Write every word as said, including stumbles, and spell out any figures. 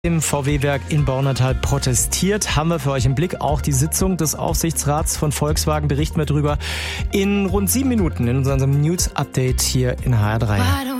Im V W-Werk in Baunatal protestiert, haben wir für euch im Blick auch die Sitzung des Aufsichtsrats von Volkswagen. Berichten wir drüber in rund sieben Minuten in unserem News-Update hier in H R drei.